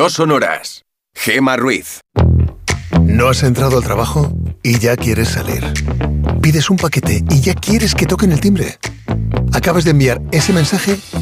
no son horas. Gema Ruiz. No has entrado al trabajo y ya quieres salir. Pides un paquete y ya quieres que toquen el timbre. Acabas de enviar ese mensaje